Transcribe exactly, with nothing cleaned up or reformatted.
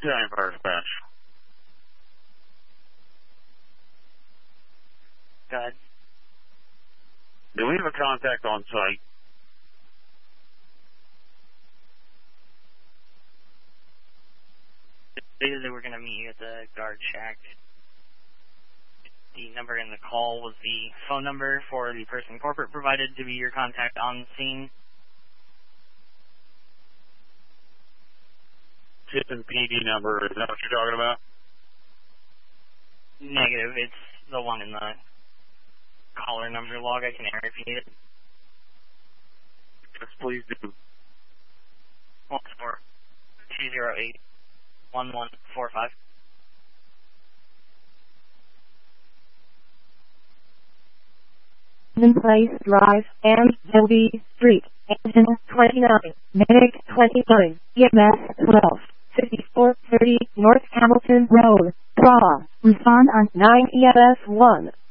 Giant Fire Dispatch. Go ahead. Do we have a contact on site? They said they were going to meet you at the guard shack. The number in the call was the phone number for the person corporate provided to be your contact on scene. Tiffin P D number, is that what you're talking about? Negative, it's the one in the caller number log. I can repeat it. Yes, please do. one four two zero eight one one four five. Place Drive and Sylvie Street, Engine twenty-nine, Medic twenty-nine, E M S twelve, fifty-four thirty North Hamilton Road, Prague. Respond on nine E M S one.